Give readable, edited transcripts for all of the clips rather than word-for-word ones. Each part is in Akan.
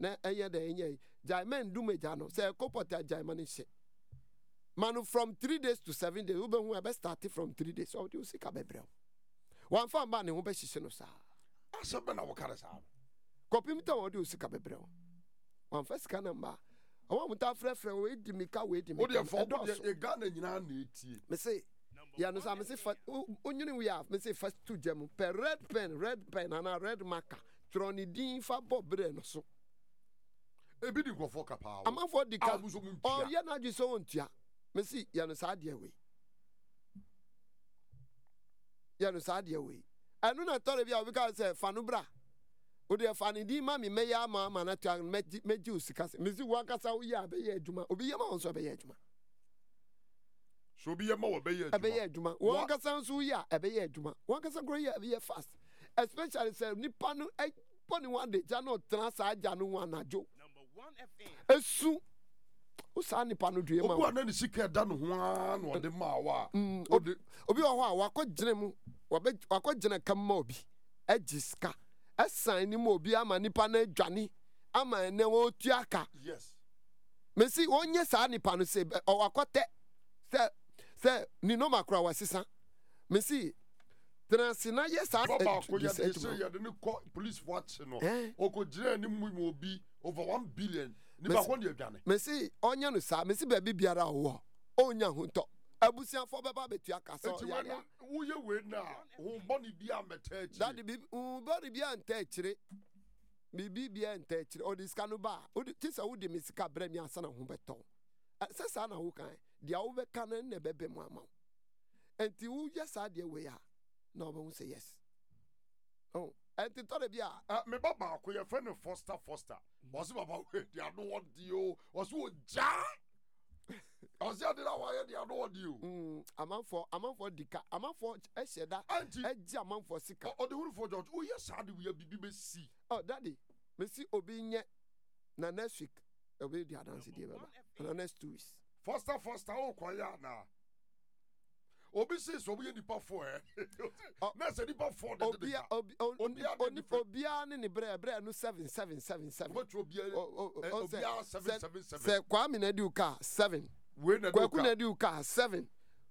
na eye de enye jai men do meja no say kopota jai man hye manu from 3 days to 7 days ube hu e start from 3 days so you sika bebrel wan fa ba ne ho be hye no sa asebe na wo kare sa kopim ta wo de sika bebrel wan fa sika na mba awa muta frefre we di mika we di mika o de fo e ga na nyina na etie me say ya no sa me say onyini we have me say first two gem per red pen and a red marker troni din fa bobre no so ebi di nkofo kapa amafo di ka o ye na dwi so ontua me say ya no sa de we anu na tore bia we ka say fanu bra o de fanu din ma me meya ma na tua meji usika me say wa kasa wo ya be ye adwuma obi ye ma won so be ye adwuma so bi ye ma wo be ye adwuma won kasa nso ya be ye adwuma won kasa gro ya be ye fast especially say nipa no poni one day ja no tra sa ja no wan ajo esu usa nipa no due ma obu ana ni sika da no ho a no de ma wa obi wo ho a wakogene mu wakogene kam ma obi agiska asan ni mo obi ama nipa na adwane ama ene wo tuaka yes mesi onye sa nipa no se o wakote se ni no makra wasisa mesi transina yesa baba ko ya de se ya de ni police watch no o ko jira ni mu obi over 1 billion ni ba ko ni adwane mesi onye no sa mesi ba biara wo onya hunto abusiafo beba betua kaso ya ya wo ye we na ho boni bia metachi daddy bi boni bia ntachire bibi bia ntachire o diska no ba o tisa wo de mesika bra mi asa na ho beto sesa na wo kan dia wo be kan na bebe mu ama enti wo yesa de we ya na obo say yes oh enti tore bia me baba ko ye fe no foster was baba we dia no what dio was wo ja was ya de na wa ye dia no what dio amanfo dika amanfo eheda eji amanfo sika o de hu for George o yesa de we bibi be si oh daddy me si obi nye na next week obi dia dance die baba na next 2 weeks foster o kwa ya na obi says obi nipa 4 na say nipa 4 de obi ne ne bre no 7 what obi 7 say kwame na di uka 7 we na kwaku na di uka 7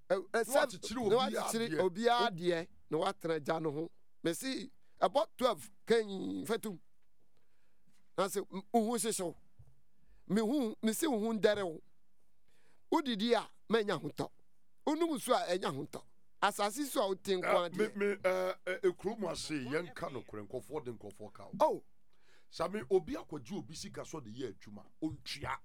obi ade na watra ja no ho me see about 12 kan fatum na say uhu hyehyw me see uhu ndare wo udidi a manya hoto onum so a enya hoto asase so a otin kwa de me ekrum ase yen ka no kren kofo de nkofo ka oh sami obi akwaji obi sika so de ye adwuma ontua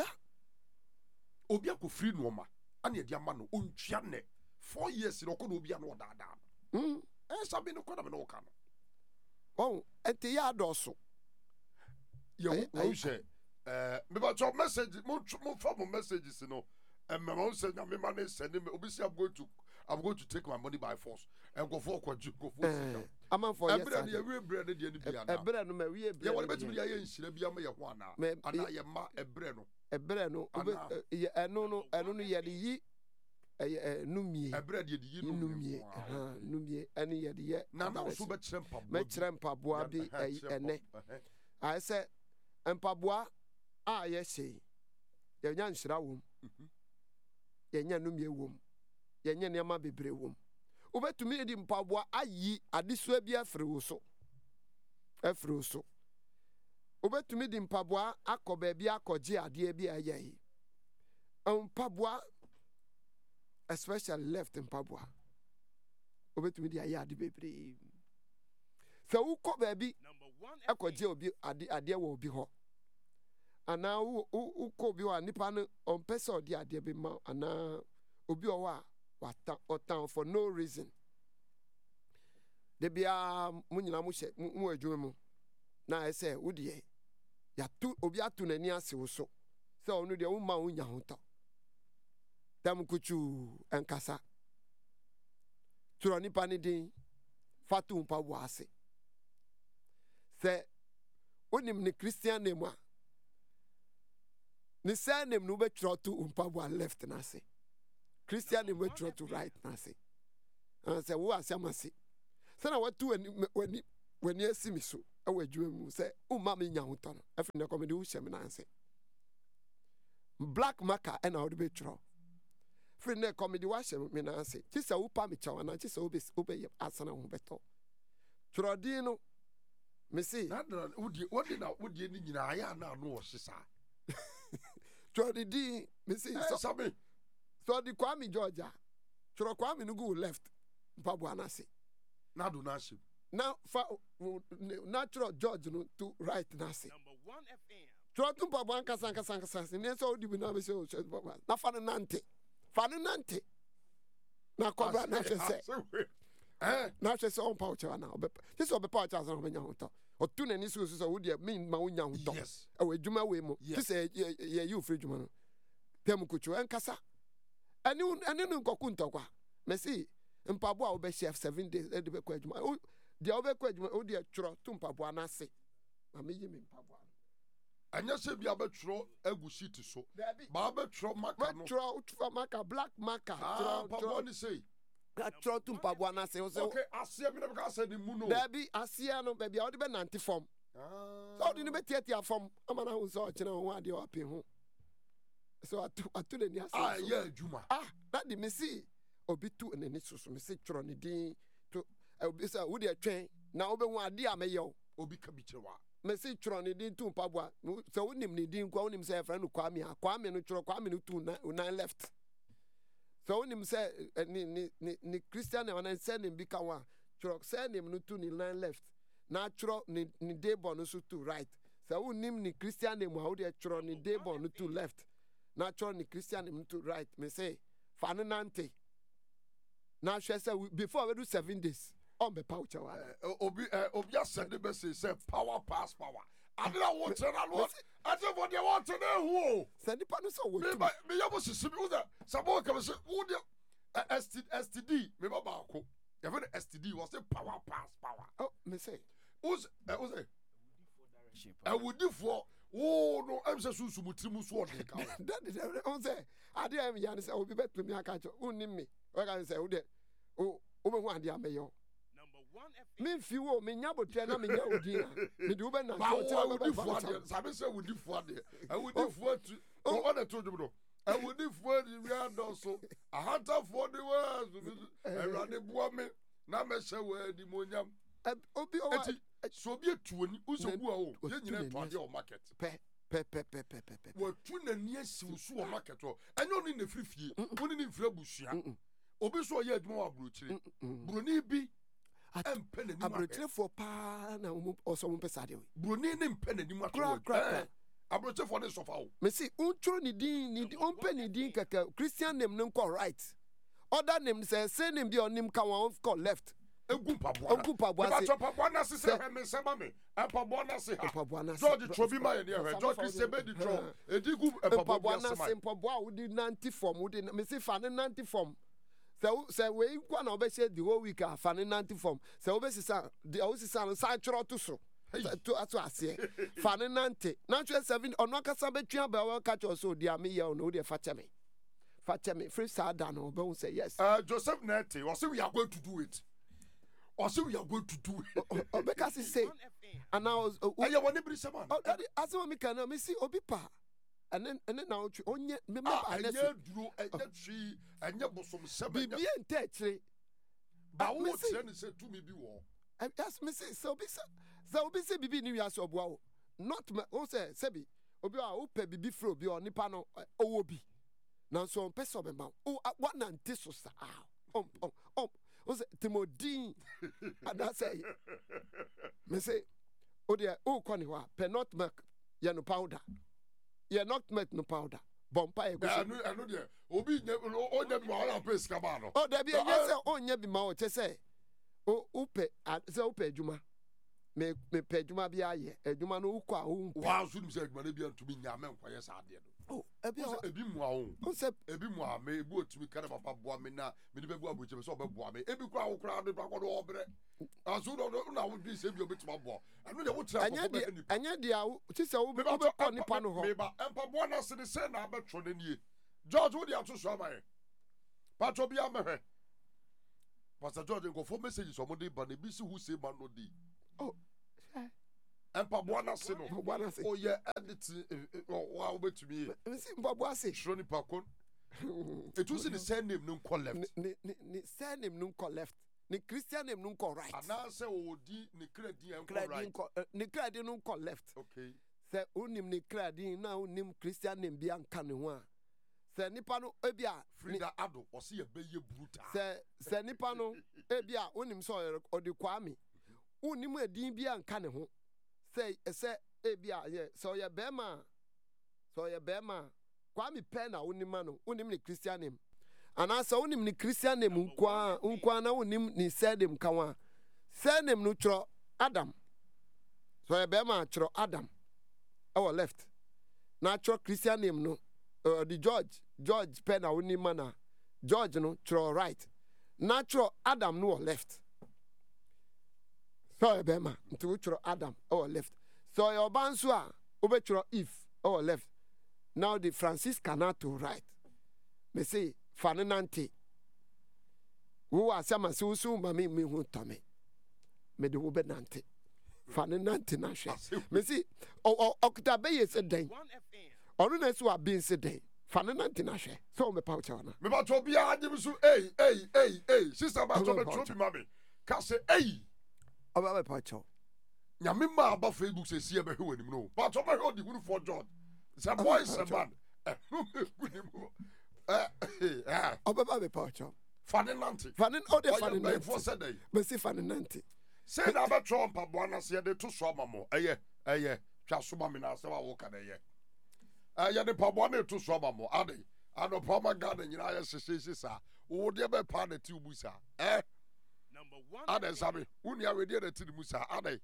obi akofiri no ma ana ye de ama no ontua ne 4 years no ko no obi ano dada sabi no ko na me no ka no oh enti ya doso ye wo she me ba cho message mo fa mo messages no my mom said, "I'm going to take my money by force and go for quadru. I'm for every bread. Bread, no, we yeah, what about me? I ain't sure be a one. And I am a breno. A breno, no, I don't know yet. Numie, a bread, numie, any yet. Now, so much trempa, boabi, I said, and Pabua, yes, say, your young shroud. Yenya numie wom yenya niama bebre wom obetumi edi mpaboa ayi adeso bia afre wo so obetumi di mpaboa akoba bia akoje ade bia ayi mpaboa especially left mpaboa obetumi di ayi ade bebre se wo ko ba bi akoje obi ade wo obi ho ana uko bi wa nipa no ompese odi ade bi ma ana obi o wa otan for no reason de bia munyina mu hye mu adwuma mu na ese wodie ya tu obi atu nani ase wo so se onu de wo ma wo nya hoto dam kuchu enkasa turo nipa ni din fatu mpa wo ase se onim ni Christian name a ni say name no be try to umpabwa left na say Christian name we try to right na say and say wo asiamase say na watu when you see me so ɛwɔ adwuma mu sɛ woma me nya hotɔ no ɛfiri ne kɔmede wohyɛ me nanse black marker ɛna wode bɛtwerɛ firi ne kɔmede woahyɛ me nanse kye sɛ wopa me kyɛw anaa kye sɛ wobɛyɛ asana ho bɛtɔ twerɛdin no mese wode ne nyinaa yɛ ana ano wɔ hye saa twerɛdin mese sabe sɛ ɔde Kwame George a twerɛ Kwame no gu wo left mpaboa no ase na do no ahyɛ na fa natural George no to right na ase twerɛ to mpaboa nkasa ne sɛ wodi bi na bɛsɛ ɔhyɛ mpaboa na fa no nante na kɔbra na hwɛ sɛ na hwɛ sɛ ɔmpa wo kyɛw anaa ɔbɛpa sɛ sɛ ɔbɛpa wo kyɛw sɛ ɔbɛnya ho tɔ ɔto n'ani so sɛ wodeɛ memma wonya ho tɔ ɛwɔ adwuma wei mu te sɛ yɛyi wo firi adwuma no tɛm kotwo ɛnkasa ɛne no nkɔko ntɔkwa mɛsi mpaboa a wobɛhyɛ 7 days ɛde bɛkɔ adwuma deɛ wobɛkɔ adwuma wodeɛ twerɛ to mpaboa no ase ma meyi me mpaboa no ɛnyɛ sɛ bi abɛtwerɛ agu sheet so ba abɛtwerɛ maka no twerɛ maka black maka mpaboa ne sei twerɛ to mpaboa no ase okay aseɛ mi na bɛka asɛ ne mu no daabi aseɛ no baabi a wode bɛnante fam sɛ wode no bɛtiatia fam ama no ahu sɛ ɔkyerɛ wo ho adeɛ wape ho sɛ ato n'ani ase yɛ adwuma na de mesi obi tu n'ani soso mesi twerɛ ne din to obi sɛ wode twɛn na wobɛhu adeɛ a mɛyɛ wo obi ka bi kyerɛ wa mesi twerɛ ne din to mpaboa sɛ wonim ne din kwa wonim sɛ yɛfrɛ no Kwame a Kwame no twerɛ Kwame no to nan left sɛ wonim sɛ ne Christian name anaa surname bi ka ho a twerɛ surname no to ne nan left na twerɛ ne dayborn no so to right sɛ wonim ne Christian name a wode twerɛ ne dayborn no to left na twerɛ ne Christian name no to right me say fa no nante na hwɛ sɛ before we do 7 days on be pouch wa obi asɛde bɛsɛ sɛ power pass power adena wo kyerɛ na no ate for the water na hu sɛ nipa no sɛ wo me yɛ bo sisi wo da sabo ka sɛ wo de STD me ba ko yɛ fɛ STD was say power pass power oh me say us awudifo wo no am sɛ susu mutirimu so ɔde ka that on say ade am ya ne sɛ obi betumi aka kyɛ unni me o ka sɛ wo de o be hu ade ameyɔ me fi wo me nya botua na me nya odi a me de wo be na so tira be ba sabe sɛ awudifo ade awudifo atu o na to dum no awudifo adi wi adɔ so ahantafo de wa awurade boa me na me hyɛ wa adi monyam obi o so obi etuoni usobu a o ye nyina to ade o market pe wa tu na ni asiw so o market o enyo ni na firifie woni ni mfira busua obi so ye adwuma wa burochire buroni bi empe na ni aburochirefo pa na oso mo pesa de buroni ni mpe na ni mu atwo aburochirefo ne sofa o me see untro ni din ni ompe ni din kaka Christian name no call right other name say name bi onim ka one call left egu paboa se paboa na se me se ba me paboa na se George Trobi ma ye ne George Kisebe di tro edigu paboa na se paboa wo di 90 form wo di me se fa ne 90 form se we kwa na obehye the whole week a fa ne 90 form se obesisa the osisa no sa tworo to so to ato ase fa ne 90 na twa 7 ono akasa betwa ba wa ka cho so di ameye no de fa cheme free sada no be say yes Joseph Nete was say we are going to do it. Also, we are going to do it. Because he say, and now I want to be someone. As a mechanic, I see Obipa, and then now only remember I never drew a tree and your bosom 7 be in touch. But what say to me be war? I ask me say so be say bibi new years of wow. Not my o say Sebi Obi a ope bibi fro bi oni pa no owobi. Now so on person be ma. Oh what na ntiso sa. O say Timodin and I say me say o dear o kwani wa pe not milk ye no powder ye not milk no powder bompa e go I know there obi o nya bi ma wala pe ska ba no o da bi e say o nya bi ma o che say o pe say o pe adwuma me pe adwuma bi aye adwuma no ukọ a o wa so nim say adwuma na bi antumi nya me nkwaye sa ade no oh ebi mu awo o se ebi mu a me ebi otumi kare papa boa me na me de bebu abuche me so obeboa me ebi kwa wo kra de pakwa do obre aso do na wo bi se bi obetuma boa anu de wo tra anya dia ti se wo be ko nipa no ho me ba empa boa na se de se na abetro na nie George wo de ato so amaye patro bi amehwe Pastor George go for messages so mo de ba na bi si who say man no di oh Mpaboa na se no. Mpaboa na se. Oh yeah, editing. Wow, bet to me. Mesi mpaboa se. Shroni pakon. It was in the same name no call left. Ni surname no call left. Ni Christian name no call right. Ana se o di ni kredi en call right. Ni kredi no call left. Okay. Se unim ni kredi na unim Christian name bi anka ne ho a. Se nipa no ebia Frida Ado o se ye beye brutal. Se nipa no ebia unim so odi kwami. Unim edin bi anka ne ho. Se ebia ye so ye bema. So ye bema. Kwami pena unima no unim ni Christian name. Anasa unim ni Christian name unkwa na unim ni surname kanwa. Surname no tro Adam. So ye bema tro Adam. Our left. Natural Christian name no. The George pena unima na. George no tro right. Natural Adam no left. So ye bema nti tro Adam our left. So your banso a obetro Eve our left. Now the Francis Canato right. Me say Fananante. Who are some so mami me who tome. Me de ube nante. Fananante na she. Me see okutabe yes a day. Onu na so abin se day. Fananante na she. So me pa ucha na. Me ba to bia ade so hey. Sister ba to be tro bi mami. Ka say hey. Oba me pa ucha. Nyame ma ba Facebook say see e be hwe nim no. Ba to be hold the who for John. The boy is a man. Obaba be pacho. Fanenante. Fanen ode fanenante. For said day. Me see fanenante. Say na be Trump mpaboa se de to so mamo. Eye. Twa so mamo na se wa wo ka na ye. Ye de mpaboa na to so mamo. Ade. Ano pama garden nyina ye sese sa. Wo de be pa na ti ubu sa. Number 1. Ade sabe. Uni a we de ti mu sa. Ade.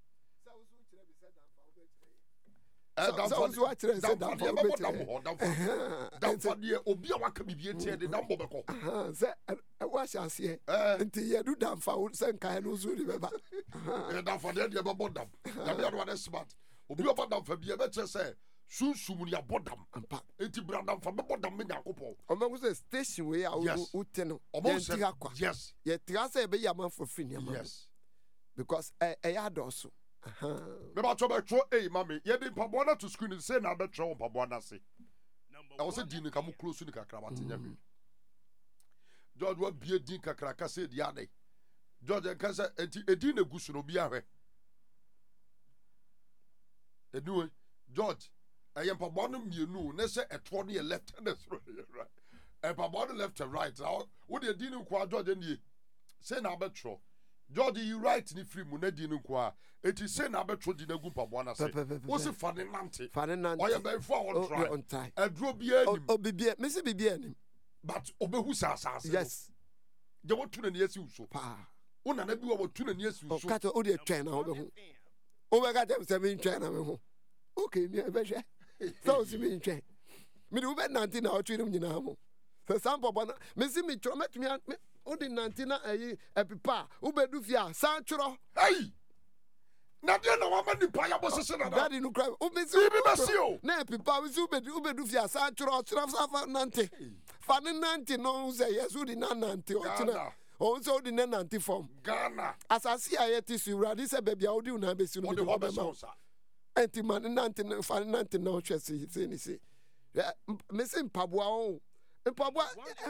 Damfadie obi a waka bibie tie de dambo beko se wa hyase nti ye du damfa se nkan no so ni beba damfadie de bebo dam dam ya no smart obi oba damfa bie be che se sunsum ni abodam ampa enti bradam fa bebo dam me nyakopo omangu se station we a ute no yes ye tira se be yama for free ni yes because ya doso me ba to be tro mami ye de mpaboa na to screen say na be tro mpaboa na se I was saying, "Dini kamu close ni kakra batenya." George wa bie din kakra ka say di ade. George kan say enti edin na gusu no bia hwe. Edun George ayempa bonu mienu na say eto no ye left and right. Empa bonu left and right. Wo de edin nko a George ni say na betro. George you right ni free mu na din nko a eti say na betro di na gu mpaboa na say. Wo se fanenante. Oye be fo on try. Adro bia nim. Obibia, me se bibia nim. But obehu sasase. Yes. Je wotu na esi uso. Pa. Una na bi wo wotu na esi uso. Kato o de twen na obehu. O be ka dem se me twen na me hu. Okay, me be hwe. So si me twen. Me de wo be 19 na o twen nim nyina mo. Se sample bona, me si me tro metumi o de 19 na epipa, wo be du fia san tro. Hey! Na de na wa mani pa ya bo sese na. Daddy no cry. O me si be mesi o. Na epipa we si wo be du fia san tro fa 90. Fa 90 no say yes wo di na 90 o tina. O so di na 90 form. Ghana. Asasi ayeti su urade se baby a wo di una be si no. Wo be so sa. Enti man 90 fa 90 no hwe se ni se. Me se mpaboa o. Mpaboa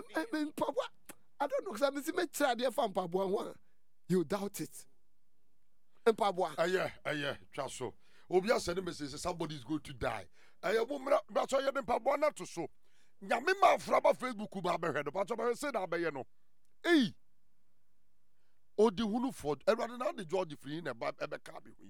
I don't know cuz me si me try dey fa mpaboa ho. You doubt it. Mpaboa. Aye, twa so. Obi asende message somebody is going to die. Aye mo mra so ye mpaboa na to so. Nyame ma fraba Facebook ba be hwedo. Pacho be say na be ye no. Ei. Odi hunu for everybody now the George free na ba be ka be hu.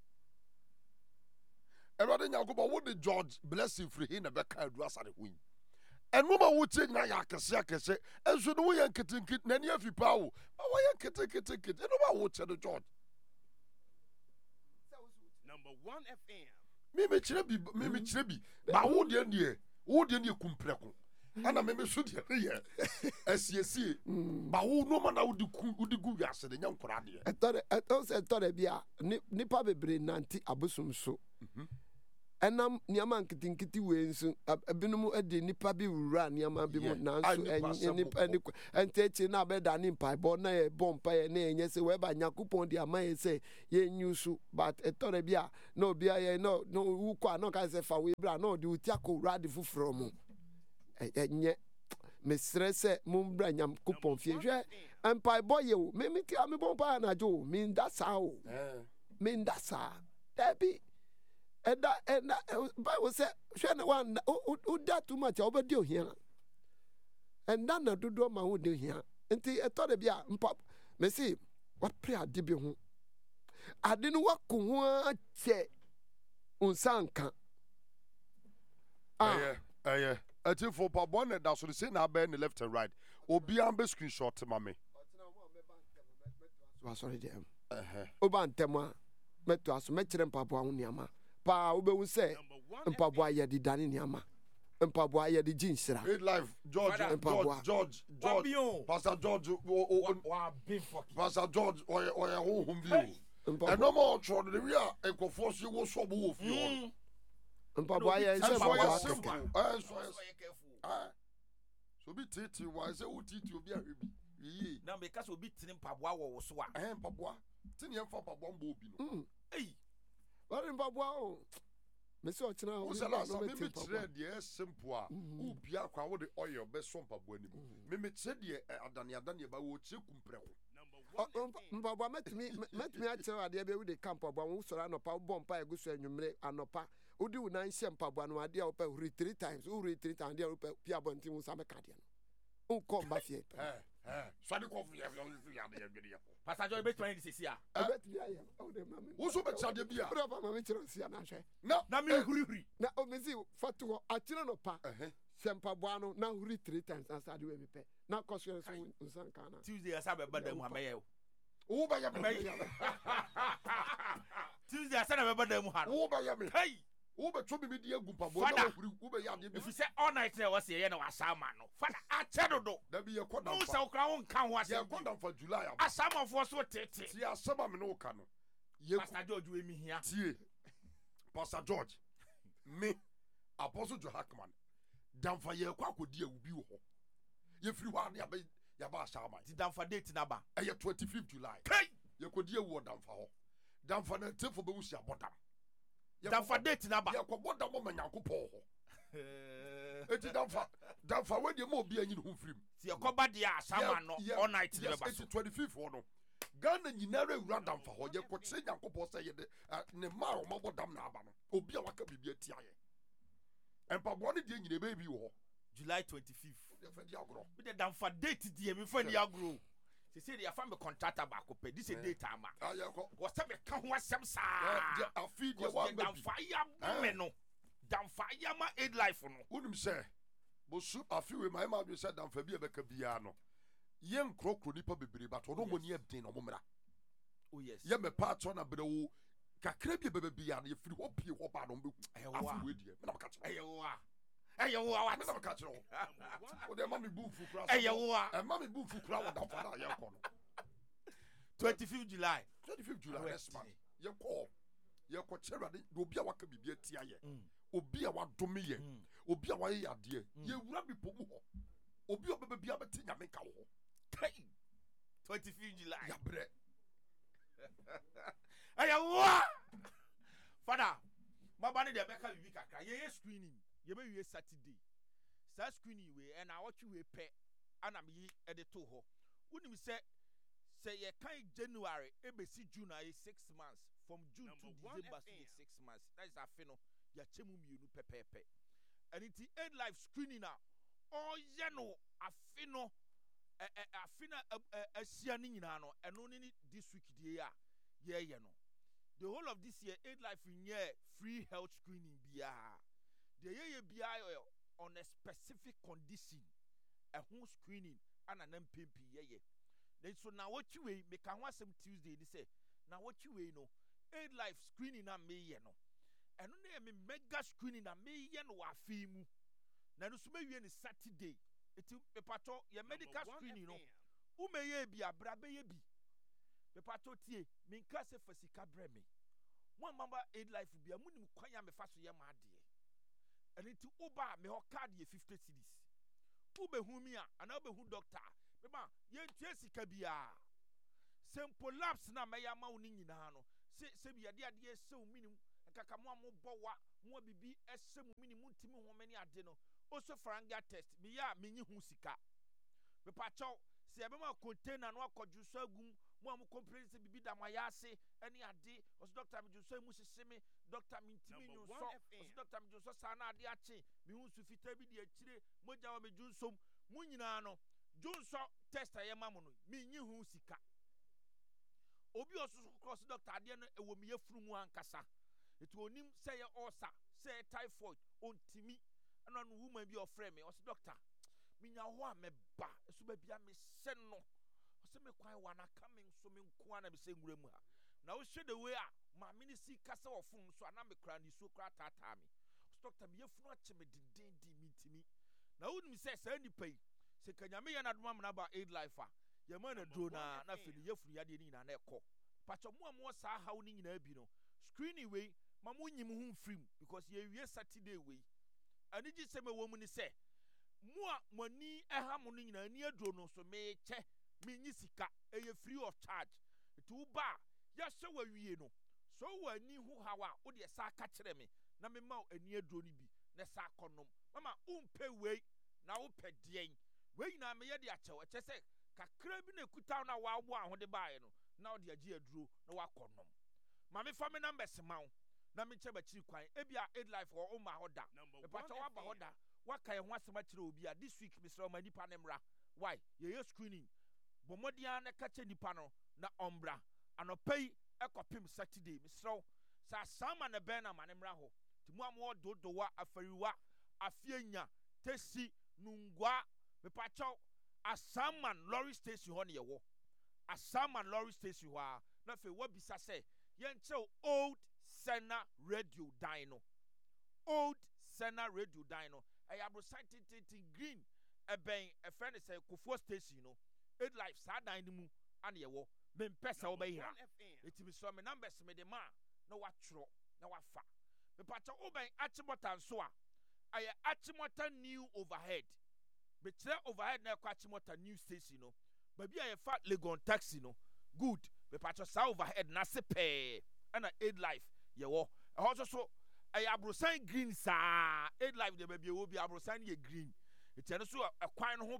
Everybody nyagoba wo the George blessing free na be ka adu asare hu. Enu ma wo tie na ya akese enso no wo ye nketinkit na ne afipa wo. Ma wo ye nketenkit. Enu ma wo tie the George. Number 1 FM. Me chire bi. Ba wo de nie. Wo de nie kumpreko. Ana me so de ye. Asiesie. Ba wo no ma na wo de gu wiase de nyankora de. Etore bia nipa bebre nanti abosum so. ɛnam nneɛma nketenkete wei nso ebinom de nipa bi wura nneɛma bi mu nanso nipa ntechi na abɛda ne mpaebɔ na yɛbɔ mpaeɛ na yɛnyɛ sɛ wɔba Nyankopɔn de ama yɛ sɛ yɛnyu so but ɛtɔre bi a na obi ayɛ na wukɔ a na ɔka sɛ fa wei bra na ɔde wuti akɔ wura de foforɔ mu ɛnyɛ mesrɛ sɛ mombra Nyankopɔn fie hwɛ mpaebɔ yɛ o memeti a mebɔ mpaeɛ anadwo o menda saa o menda saa dabi ɛda Bible sɛ hwɛ na wanda woda too much a wobɛdi ohia ɛnda na dodoɔ ma wode ohia nti ɛtɔre bi a mesi wapere ade bi ho ade no wako ho akyɛ nsa nka ɛyɛ ɛti for pabɔ ne da so say na abɛ ne left and right obi am be screenshot ma me wasɔre dem oba ntɛm a mɛto aso mɛkyerɛ mpaboa ho nneɛma paa wobɛhu sɛ mpaboa yɛ de dane nneɛma mpaboa yɛ de gye nsira George Pastor George ɔyɛ honhom bi o ɛnɔma ɔtwerɛ de wi a nkɔfoɔ so wɔ so ɔbɔ wɔ fie hɔ mpaboa yɛ sɛ mpaboa so bi tete wa sɛ wo tete obi ahwɛ bi yiyi na me ka so obi tene mpaboa wɔ wo so a mpaboa tene yɛn fa mpaboa mbɔ obi no wɔre mpaboa o mesi ɔkyena wo sɛ lasa me kyerɛ deɛ simple a wo bia kwa wo de oil bɛsɔ mpaboa ni mu me kyerɛ deɛ adane ba wo kyerɛ kumprɛ ho mpaboa mɛtumi akyerɛ adeɛ bɛ wo de ka mpaboa wo sɔre anɔpa wobɔ mpa egu so anwummere anɔpa wodi wo nan hyɛ mpaboa no adeɛ a wopɛ huri 3 times wo huri 3 times adeɛ a wopɛ pia abɔnten wo nsa bɛka adeɛ no wonkɔ mba fie swade kɔ fie yɛ Pastor Joy bet trying to see ya. ɛbɛtumi ayɛ wode ma me wo so bɛkyade bi a wode ɔfa ma me kyerɛ ɔsia na hwɛ Na me huri na ɔmesi fato hɔ akyerɛ no pa hyɛ mpaboa no na huri 3 times ansa ade wɔ mepɛ na kɔ so so nsa nka na Tuesday asa be bada mu ameye. wo ba ya me Tuesday asa na be bada mu ha. wo ba ya me Hey, wo be to me di agu mpaboa na huri wo be ya de bi if you say all night na was ye na wasama no. Father ache do. da bi ye kɔ No damfa say okra won kan ho ye asem. kɔ damfa July a Asama fo so tete. ti asɛm me no wo ka no ye Pastor George we mi hia. tie Pastor George me Apostle Joe Hackman damfa ye kɔ akɔdi awubi wo hɔ ye firi hɔ ane yaba asama Ti dan for date na ba. ɛyɛ 25th July Hey, ye kɔdi awu damfa hɔ damfa na tefo be wusi abɔdam dan for date na ba. ye kɔ bɔdam ma Nyankopɔn hɔ eti damfa we de ma obi anyi ne ho firim Ti yakoba dia asama no all night na yes ba. eti 25th hɔ no Ghana nyinara wura damfa hɔ ye kɔ kyerɛ Nyankopɔn sɛ ye de ne ma o ma bɔdam na aba no obi a waka bibia tia ye empaboa ne de nyine be bi wɔ hɔ July 25th. de fa di agorɔ We the dan for date die me fa ni agro. Say they fa me contractor ba ko pe. This a date ama. ayɛ kɔ Was say me ka ho asem sa. de afi de Because wa the ba dan bi fa ya me no. Dan fa ya ma aid life no. wonim sɛ bosu afi we my mouth sɛ damfa bi e bɛka bia no ye nkrokro nipa bebre ba to no mo ne ebden no mo mra Oh yes. ye me pa to na brewo kakra bi bebe bia na ye firi hɔ pie hɔ ba no mbeku afi we die me na ka kyerɛ Eye wo me na ka kyerɛ o de ma me bu fu kra Eye wo e ma me bu fu kra wo damfa na ye kɔ no 25th July. 25th July next month ye kɔ kyerɛ de obi a waka bibia tia ye obi a wadome ye obi a waye ade ye wura bi pomu hɔ obi a bebe bia beti nyame ka wo Hey. 25th July. ya bre Eye wo. Father, baba ne de beka bibi kakra. Ye screening. Ye be wie Saturday. Sa screening we and I watch we pɛ ana me edit to ho. Wonim say ye kan January e be si June ay 6 months from June to December 6 months. That is afi no ya chemu mienu pepepe. And it end life screening na all ye no afi no afina asia ni nyina no eno ni this week dey a ye no the whole of this year aid life in year free health screening bia the ye bia on a specific condition a home screening and an mpmp ye then so now what you we make an wasem Tuesday they say now what you we no aid life screening na me ye no eno na me mega screening na me ye no afi mu na no so me wie ni Saturday. Eti pepato ye medical screening no umeye bi abrabe ye bi pepato tie minka se fasika bre me mo mamba aid life bia mo nim kwanya me fa so ye ma ade eni ti oba me ho card ye 50 cedis ubehu mi a ana ubehu doctor me ba ye ntua sika bia simple lapse na me ya ma wo ni nyina no se bia de ade ese wo minim kaka mo amobɔ wa mo bibi ese mo minim ntimi ho mani ade no oso franga test me ya menyi hu sika me pa chaw se ebe ma container no akɔdwu so agum mo am complain se bibi da ma ya ase ene ade oso doctor me so mu hye me doctor me ntimi nyu so oso doctor me so sa na ade ache me hu su fita bi de akire moja wa me junsom mu nyina no junso test aye ma mo no menyi hu sika obi oso cross doctor ade no ewo me yafuru mu ankasa etu onim say ye ulcer say typhoid ontimi ana no woman bi ofre me oso doctor minya ho a me ba eso ba bia me se no oso me kwan wa na ka me so me nko ana me se ngura mu ha na wo hwe the way a ma me ni si kasa ofun so ana me kra ni so kra tata me oso doctor me yafunu ache me dindindi mitimi na wonim say sa nipa yi se kanyame ye na doma me na ba aid life a ye ma na dro na fili yafunu yade ni na na ekɔ pacho mo am wo sa haw ni nyina bi no screening way ma mo nyim hu mfrim because ye wie Saturday way ani gi se me wo mu ni se mo a mani ɛha mo no nyina ni aduro no so me che me nyi sika eye free of charge to ba ya hye wa wie no so wa ni hu hawa wo de sa ka kire me na me ma ani aduro ni bi na sa konom mama umpe we na wo pedien we na me ye de achew eche se kakra bi na kuta na wa wo ahode baaye no na wo de agi aduro na wa konom ma me fa me numbers mawo na me che ba chiri kwan ebia aid life wo o ma hoda me pa cha wa ba hoda waka ye ho asema kire obi a this week Mr. Omanipa nemra why ye screening bomodia na ka che nipa no na ombra anopai ekopim Saturday Mr. sa sama na ben na manemra ho timu amwo dodowa afariwa afienya tesi nungwa me pa cha asaman lorry station ho ne ye wo asaman lorry station ho a na fe wabisa se yenche old Sena radio dino old Sena radio dino ayabro scientific green eben a friend say Kofo station no aid life sa dan mu ane ye wo me mpesa wo be hira etimi so me numbers me de ma na watro na wafa me pacha oben achimota nso a aye achimota new overhead be kire overhead na kwa achimota new station no baby aye fa Legon taxi no good me pacha sa overhead na sepe ana aid life ye wo e so aye abrosan green sa aid life de baby wo bi abrosan ye green etiano so akwan no ho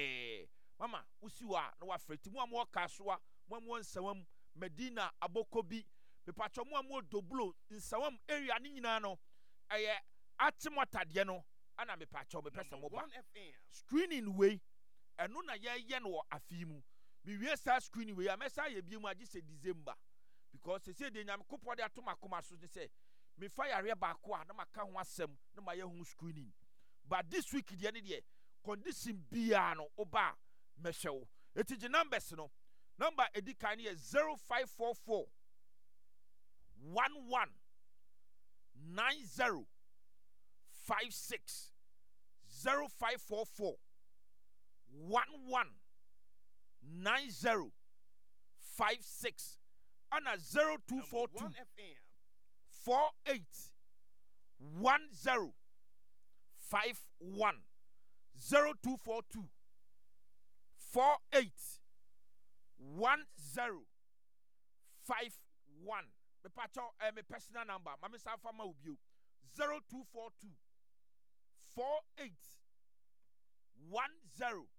pe mama usiwa na wa freti mu amwo kasoa mu amwo nsawam Medina Abokobi me pacho mu amwo doblo nsawam area ni nyina no aye atimotade no ana me pacho me pesa mo ba screening way eno na ye no afimu me wie sa screening way amesa ye bi mu agi se December because say de nyam kopo de atomakoma so say me fire ba ko a na maka ho asem na ma ye hu screening but this week de ne de condition bia no oba mehwew etiji numbers no number edikan ye 0544 11 90 56 0544 11 90 56 ana 0242 48 10 51 0242 48 10 51 me pacho me personal number mama sa fa ma obio 0242 48 10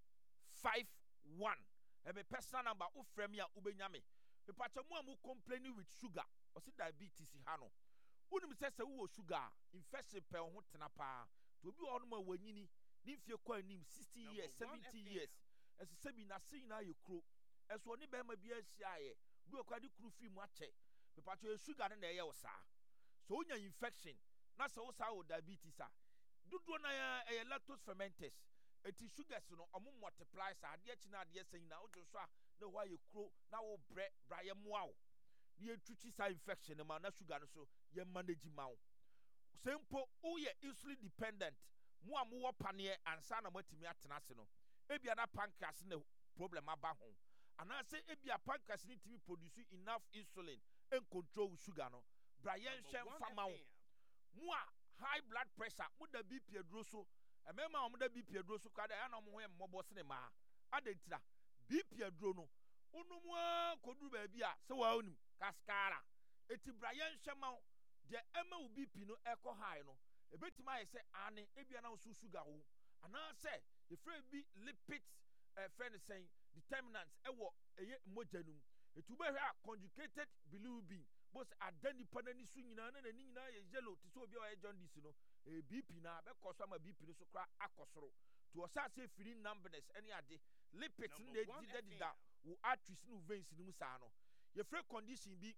51 me personal number o frame ya ubenya me pacho mu amu complaining with sugar o si diabetes ha no unim se wo sugar infection pe ho tena pa to obi ono ma wanyini ni fie kwa nim 60 years 70 years ese sebi na se na ye kro eso oni be ma bia hia ye bi okwa de kru fi mu ache me pacho sugar na ye wo sa so onya infection na se wo sa wo diabetes a dodo na ye lactose fermenters eti sugars no omo multiply sa ade achi na ade sen na ojo so a na wa ye kro na wo bra ye moa wo ni etwuchi sa infection ma na sugar no so ye manage ma wo sempo wo ye insulin dependent mo am wo pane ansa na matimi atena se no ebia na pancreas na problem aba ho ana se ebia pancreas ni timi produce enough insulin and control sugar no Brian Number Shem 1 Famao FM. Mua high blood pressure muda BP adroso e mema muda BP adroso kada ya na mo ho mmobo sene ma adentira BP adro no onumwa koduru ba bia se wa onim kaskara eti Brian Shema de ema wo BP no eko high no ebetima ye se ane ebia na so sugar wo ana se e free bi lipids friend saying determinants ewo eye mojanum etu be hwa conjugated bilirubin both adani panani su nyina na ni nyina ye yellow ti so obi o ye jaundice no BP na be koso ama BP no so kra akosoro to osa se free numbness any ade lipids na edida wo arteries no veins no musa no ye free condition bi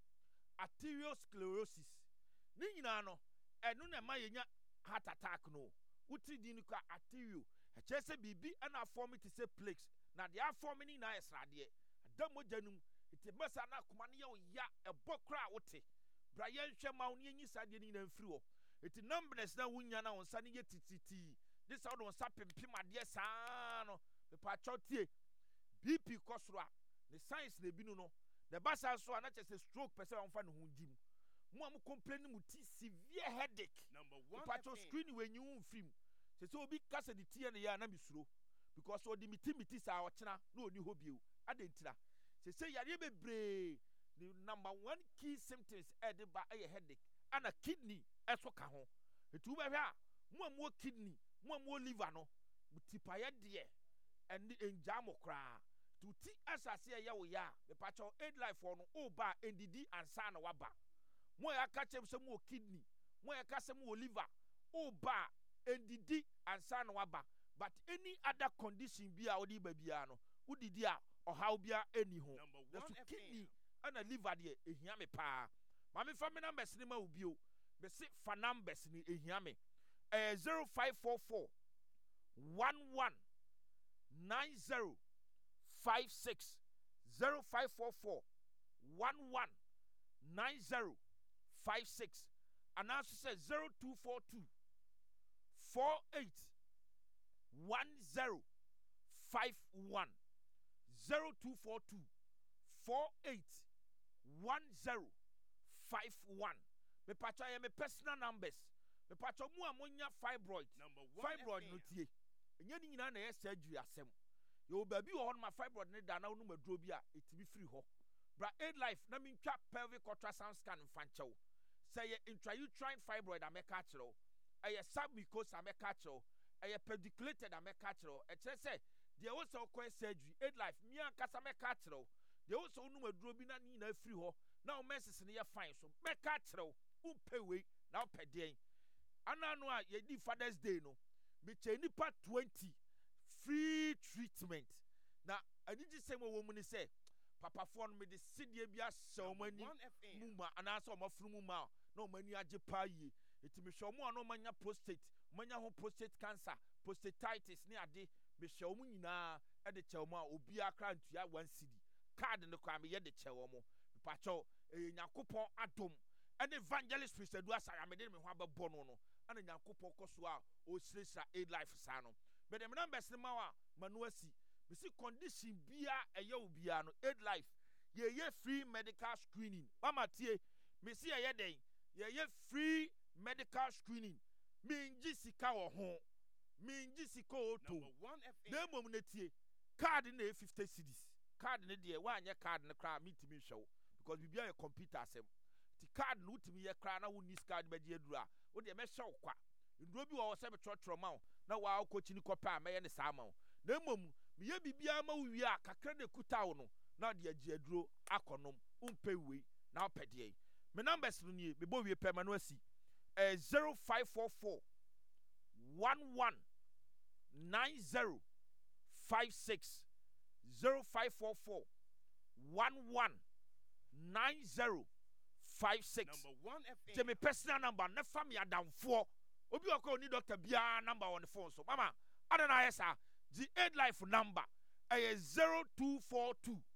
arteriosclerosis ni nyina no eno na ma ye nya heart attack no wuti di ni ka arterio e chese bibi ana form it say plaques na they are forming na esrade adam mojanum ite masa na kuma ne ya ebokra wote Brian Shema wo ne nyi sade ni na mfiri wo ite numbness na wunya na wonsa ne yetititi this how don sa pempem ade saa no me pa chotie BP kosro ne science na binu no the basa so na chese stroke person won fa ne ho jim mo am complain mu ti severe headache Number 1 pacho FM. screen when you film se obi kasa di tie ne ya na misuro because o di miti sa o chena na oni hobie adentira se yare bebre the number 1 key symptoms e ba e headache ana kidney eso ka ho etu ba hwa mo am kidney mo am liver no tipaye de and enjamo kra to ti asase ya wo ya me pacho aid life for no o ba ndidi ansa na waba mo ya ka chem se mo kidney mo ya ka se mo liver o ba ndidi ansa na waba but any other condition bia odi ba bia no udidi a ohaw bia eni ho Number 1 the FM. kidney ana liver de ehia me pa ma me fa me numbers ni ma ubio me se fa numbers ni ehia me 0544 11 90 56 0544 11 90 56 and also say 0242 48 10 51 0242 48 10 51 me pacha ya me personal numbers me pacha mu amonya fibroid Number 1 fibroid FM. no tie enya ni nyina na ye surgery asem yo baby wo ma fibroid ne da na no maduro bi a etimi free ho bra aid life na me ntwa pelvic ultrasound scan mfanchew say ye intrauterine fibroid ameka kiro eye submucosa ameka kiro eye pediculated ameka kiro e kire say de wo se okọ surgery aid life mi ankasa meka kiro de wo se onu maduro bi na ni na free ho na o messes ne ye fine so meka kiro umpewe na opedien anano a ye di Father's Day no me che nipa 20 free treatment na aniji sem wo mu ni say papa fo no me de sidie bia sawmani 1 FM. muma anasa o mafuru muma na o mani age pa yi etimi hwomo ano manya prostate manya ho prostate cancer prostatitis ni ade me hwomo nyina e de chewmo a obi akra ntua 1 cedi card no kwa me ye de chewmo papa cho yakopon adom ene evangelist priest edu asaya me de me ho abebo no ana yakopon koso a o sresra aid life sa no but dem numbers ni mawa manu asi me see condition bia eye obia no aid life ye free medical screening mama tie me see eye den ye free medical screening minji sika wo ho minji sika oto Number 1 FM. na mom na tie card na 50 cedis card ne de wa anya card ne kra mitimi hwew because bibia ye computer asem ti card no utimi ye kra na woni card ba je adura wo de me hwew kwa nduro bi wo se be trotro ma na wa akochi ni kopa me ye ne sa ma na mom me ye bibia ma wi a kakra de kuta wo no na de agi aduro akonom umpe we na opede me numbers no nie me bo wie pe ma no asi 0544 11 90 56 0544 11 90 56 Number 1 FM. je me personal number na family adamfo obi okọ ni doctor bia number on the phone so mama ada na yesa the aid life number 0242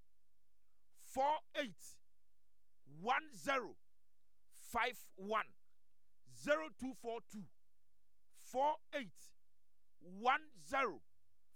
48 10 51 0242 48 10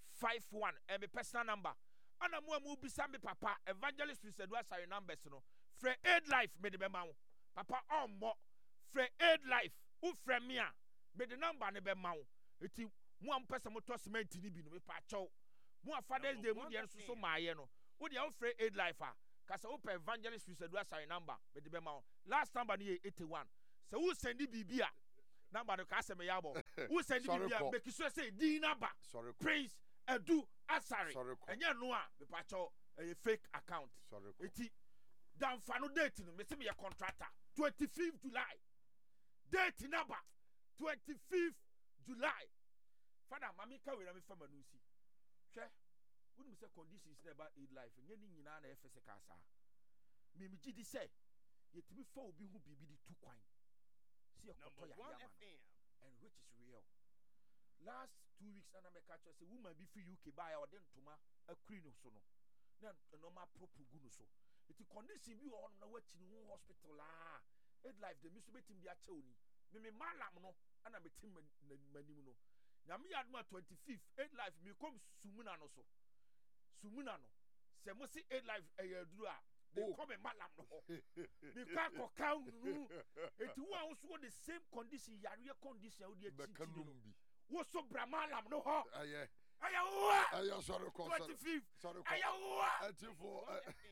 51 and my personal number ana mu bisa me papa evangelist priest edu asare numbers no frɛ aid life mede bɛma wo papa ɔmmɔ frɛ aid life wofrɛ me a mede number ne bɛma wo eti mo a mpɛ sɛ motɔ cement ne bi no mepa kyɛw mo a fathers day mu deɛ nso so maayɛ no wo deɛ wofrɛ aid life a kasa wopɛ evangelist Fisadu asare number mede bɛma wo last number no yɛ 81 sɛ wo sɛndi biribi a number no ka asɛ me yabɔ wo sɛndi biribi a make sure sɛ din number Prince Edu Asare ɛnyɛ no a mepa kyɛw ɛyɛ fake account eti damfa no date no me se me yɛ contractor 25th July date number 25th July Father mami ka we na me fama no si hwɛ wonu sɛ conditions na ba aid life nyɛ ni nyina na ɛfɛ sɛ ka saa me me gidi sɛ yɛtimi fa obi hu bibi di tu kwan si ɛkɔtɔ ya yama and which is real last 2 weeks na me ka kyerɛ sɛ woman bi fi UK ba ya ɔde ntoma akuri no so no na normal proper gu no so iti condition bi wɔ hɔ na wachi no hospital la aid life de mi so betim bi akyɛ oni me malam no ana betim manim no na me yadma 25th aid life me kom sumuna no so sumuna no sɛ mo si aid life ɛyɛ duru a de kom malam no me ka ko kan nu eti wo a wo so the same condition yare condition wo de achi no wo so bra malam no ho aye ayawa sorry 25th sorry ayawa atifo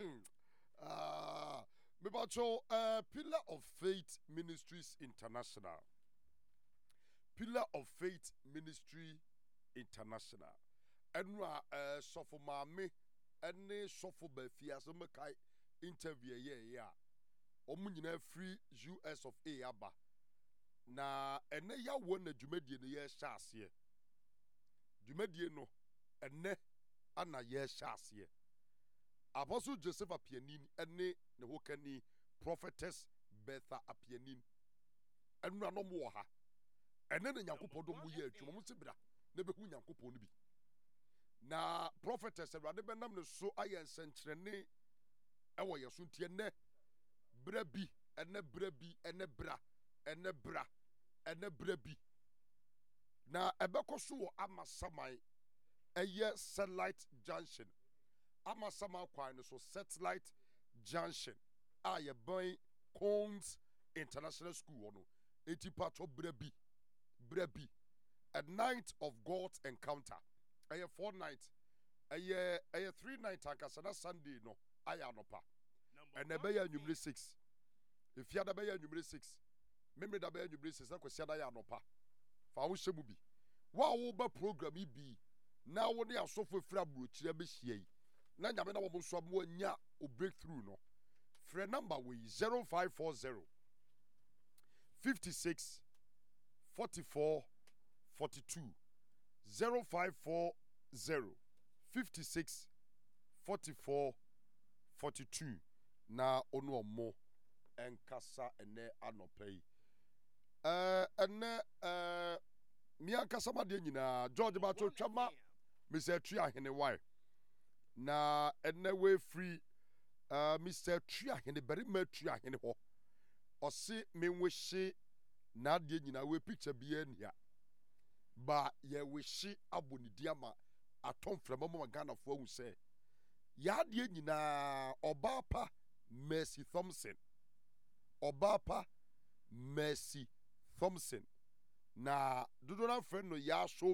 Mibacho, Pillar of Faith Ministries International. Pillar of Faith Ministry International. Enwa sofo maame ene sofo bafia so mekai interview ya. Omu nyina free US of A aba. Na ene ya wona dwumadie no ye hya ase. Dwumadie no ene ana ye hya ase. Apostle Joseph Apianin ene ne hokani prophetess Betha Apianin enu anom wo ha ene ne Nyankopɔn do mu ye adwuma mu sibra ne behu Nyankopɔn no bi na prophetess Awurade benam ne so aye nsenkyerene ewo yeso ntie ne bra bi ene bra bi ene bra ene bra ene bra bi na ebekoso wo amasaman eye Satellite Junction Amasama Kwine so Satellite Junction aye boy Cones International School no eti patro brebi a night of God's encounter aye 4 night aye 3 night akasana Sunday no aye anopa and ebe ya number 6 if ya da be ya number 6 memre da be ya number 6 akwesi da ya anopa fa wo hye mu bi wa wo ba program bi na wo ne asofo fira burochire be hie yi na nyame na wo nso mo anya o breakthrough no free number we 0540 56 44 42 0540 56 44 42 na onu mo enkasa ene anopai ene mi ankasa ma de nyina George Bacho twama Mr. Tria hene why na ene we free Mr. Tria hene bari ma Tria hene ho ose menwehye na de nyina we picture bi ania ba ye wehye abonidi ama atomframa ma Ghana fo ahu se ya de nyina Obapa Mercy Thompson Obapa Mercy Thompson na dodona friend no ya show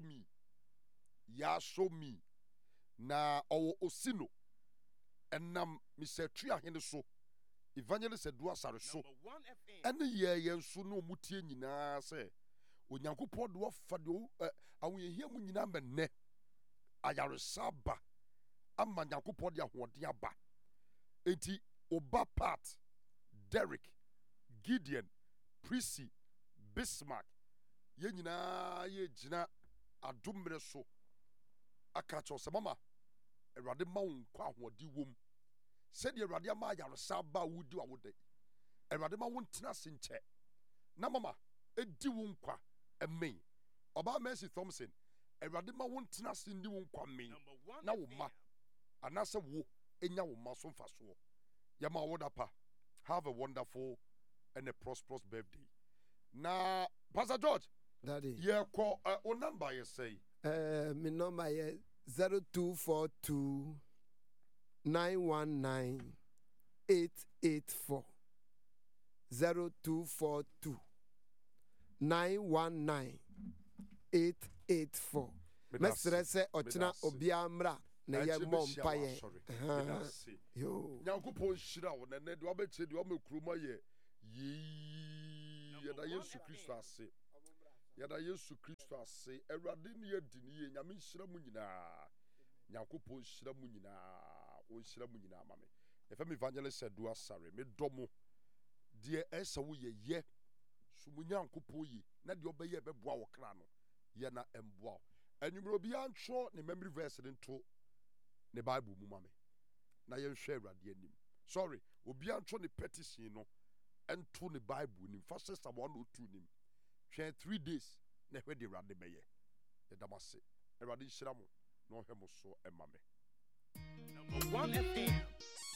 me na owo osino enam Mr. Tria hene so Evangelist Edu Asare so ene ye nso no mutie nyina se Onyankopɔn do fa de awoyehia mu nyina menne ayaresaba ama Nyankopɔn de ahoɔden aba enti Oba Part Derek Gideon Prissy Bismarck ye nyina ye gina adomre so aka cho se mama Awurade ma wo nkwa ahoɔden wom said the Radia Maya Saba would do a wood day. A Radima won't tnas in check. Na mama, a diwunkwa, a me. Oba Mercy Thompson, a Radima won't tnas in diwunkwa me. Now, ma, anasa wo, in your mason faso. Yama wodapa, have a wonderful and a prosperous birthday. Na, Pastor George, Daddy, yeah, call on number you say. Me number 0242 919 884 0242 919 884. Mesre se ochina obia mra na ye mompa ye. Yo. Nyankopon shira wo na de obeche de o mekruma ye. Yada Yesu Kristo ase. Yada Yesu Kristo ase. Ewrade ne yedi ne ye nyame shira mu nyina. Nyankopon shira mu nyina. O shira mu nyina mame. Efem evangelist Edu Asare me domo. De esa wo ye sumu Nyankopon yi na de obeye beboa wo kra no. Ye na emboa. Enumero bi antwo ne memory verse nto ne Bible mu mame. Na ye hwe Ewrade anim. Sorry, obi antwo ne petition no ento ne Bible nim. First Samuel 102 nim. Hwe 3 days na hwe de Ewrade beye. Ye damase. Ewrade hyira mo na ohwe mo so emame. Number 1 FM.